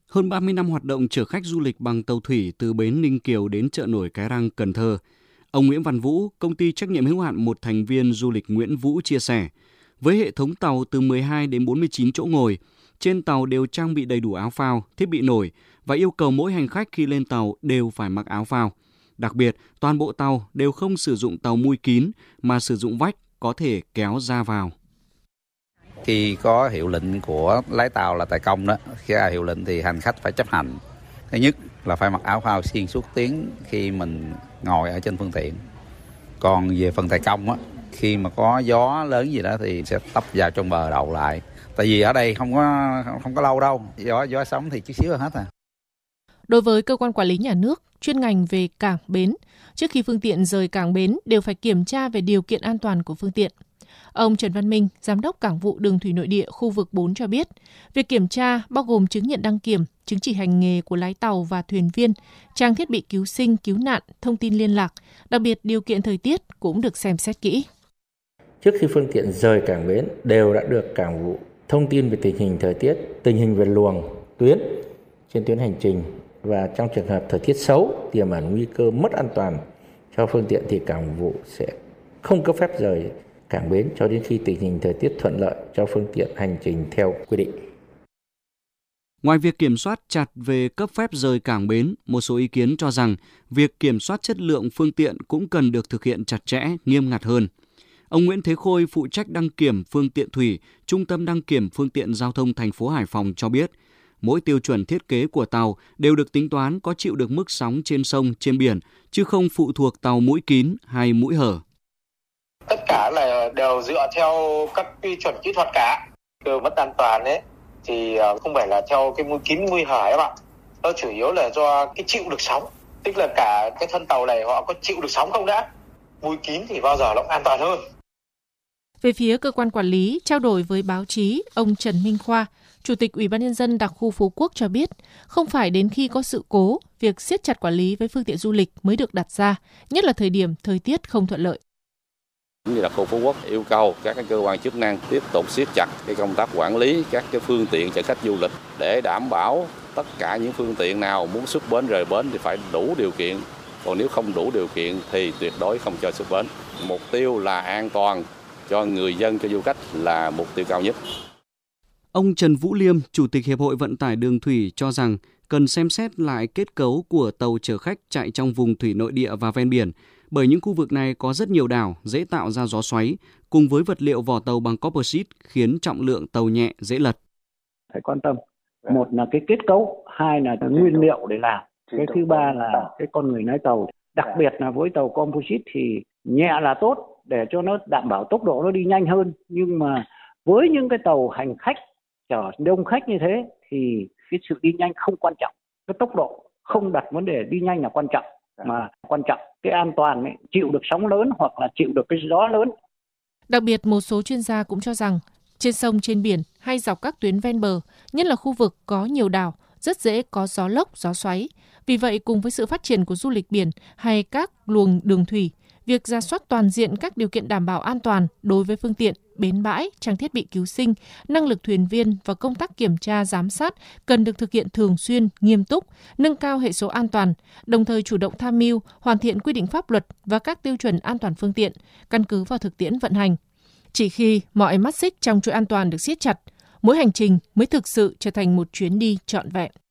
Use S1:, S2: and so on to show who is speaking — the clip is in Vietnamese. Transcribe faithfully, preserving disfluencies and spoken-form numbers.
S1: Hơn ba mươi năm hoạt động chở khách du lịch bằng tàu thủy từ bến Ninh Kiều đến chợ nổi Cái Răng, Cần Thơ, ông Nguyễn Văn Vũ, công ty trách nhiệm hữu hạn một thành viên du lịch Nguyễn Vũ chia sẻ, với hệ thống tàu từ mười hai đến bốn mươi chín chỗ ngồi, trên tàu đều trang bị đầy đủ áo phao, thiết bị nổi và yêu cầu mỗi hành khách khi lên tàu đều phải mặc áo phao. Đặc biệt, toàn bộ tàu đều không sử dụng tàu mui kín mà sử dụng vách có thể kéo ra vào.
S2: Khi có hiệu lệnh của lái tàu là tài công đó, khi ra hiệu lệnh thì hành khách phải chấp hành. Thứ nhất là phải mặc áo phao xuyên suốt tiếng khi mình ngồi ở trên phương tiện. Còn về phần tài công á, khi mà có gió lớn gì đó thì sẽ tấp vào trong bờ đậu lại. Tại vì ở đây không có không có lâu đâu, gió gió sóng thì chút xíu là hết à.
S3: Đối với cơ quan quản lý nhà nước chuyên ngành về cảng bến, trước khi phương tiện rời cảng bến đều phải kiểm tra về điều kiện an toàn của phương tiện. Ông Trần Văn Minh, Giám đốc Cảng vụ Đường thủy nội địa khu vực bốn cho biết, việc kiểm tra bao gồm chứng nhận đăng kiểm, chứng chỉ hành nghề của lái tàu và thuyền viên, trang thiết bị cứu sinh, cứu nạn, thông tin liên lạc, đặc biệt điều kiện thời tiết cũng được xem xét kỹ.
S4: Trước khi phương tiện rời cảng bến đều đã được Cảng vụ thông tin về tình hình thời tiết, tình hình về luồng, tuyến trên tuyến hành trình và trong trường hợp thời tiết xấu tiềm ẩn nguy cơ mất an toàn cho phương tiện thì Cảng vụ sẽ không cấp phép rời cảng bến cho đến khi tình hình thời tiết thuận lợi cho phương tiện hành trình theo quy định.
S1: Ngoài việc kiểm soát chặt về cấp phép rời cảng bến, một số ý kiến cho rằng việc kiểm soát chất lượng phương tiện cũng cần được thực hiện chặt chẽ, nghiêm ngặt hơn. Ông Nguyễn Thế Khôi, phụ trách đăng kiểm phương tiện thủy, Trung tâm đăng kiểm phương tiện giao thông thành phố Hải Phòng cho biết, mỗi tiêu chuẩn thiết kế của tàu đều được tính toán có chịu được mức sóng trên sông, trên biển, chứ không phụ thuộc tàu mũi kín hay mũi hở.
S5: Tất cả là đều dựa theo các quy chuẩn kỹ thuật cả. Từ mất an toàn ấy thì không phải là theo cái mũi kín mũi hở ấy bạn. Nó chủ yếu là do cái chịu được sóng. Tức là cả cái thân tàu này họ có chịu được sóng không đã. Mũi kín thì bao giờ nó an toàn hơn.
S3: Về phía cơ quan quản lý, trao đổi với báo chí, ông Trần Minh Khoa, Chủ tịch Ủy ban Nhân dân đặc khu Phú Quốc cho biết, không phải đến khi có sự cố, việc siết chặt quản lý với phương tiện du lịch mới được đặt ra, nhất là thời điểm thời tiết không thuận lợi.
S6: Như đặc khu Phú Quốc yêu cầu các cơ quan chức năng tiếp tục siết chặt cái công tác quản lý các cái phương tiện chở khách du lịch để đảm bảo tất cả những phương tiện nào muốn xuất bến rời bến thì phải đủ điều kiện, còn nếu không đủ điều kiện thì tuyệt đối không cho xuất bến. Mục tiêu là an toàn cho người dân, cho du khách là mục tiêu cao nhất.
S1: Ông Trần Vũ Liêm, Chủ tịch Hiệp hội Vận tải Đường thủy cho rằng cần xem xét lại kết cấu của tàu chở khách chạy trong vùng thủy nội địa và ven biển, bởi những khu vực này có rất nhiều đảo, dễ tạo ra gió xoáy, cùng với vật liệu vỏ tàu bằng composite khiến trọng lượng tàu nhẹ, dễ lật.
S7: Phải quan tâm, một là cái kết cấu, hai là cái nguyên liệu để làm, cái thứ ba là cái con người lái tàu. Đặc biệt là với tàu composite thì nhẹ là tốt để cho nó đảm bảo tốc độ nó đi nhanh hơn, nhưng mà với những cái tàu hành khách chở đông khách như thế thì cái sự đi nhanh không quan trọng, cái tốc độ không đặt vấn đề đi nhanh là quan trọng, mà quan trọng cái an toàn ấy, chịu được sóng lớn hoặc là chịu được cái gió lớn.
S3: Đặc biệt một số chuyên gia cũng cho rằng trên sông, trên biển hay dọc các tuyến ven bờ, nhất là khu vực có nhiều đảo, rất dễ có gió lốc, gió xoáy. Vì vậy, cùng với sự phát triển của du lịch biển hay các luồng đường thủy, việc rà soát toàn diện các điều kiện đảm bảo an toàn đối với phương tiện, bến bãi, trang thiết bị cứu sinh, năng lực thuyền viên và công tác kiểm tra giám sát cần được thực hiện thường xuyên, nghiêm túc, nâng cao hệ số an toàn, đồng thời chủ động tham mưu, hoàn thiện quy định pháp luật và các tiêu chuẩn an toàn phương tiện, căn cứ vào thực tiễn vận hành. Chỉ khi mọi mắt xích trong chuỗi an toàn được siết chặt, mỗi hành trình mới thực sự trở thành một chuyến đi trọn vẹn.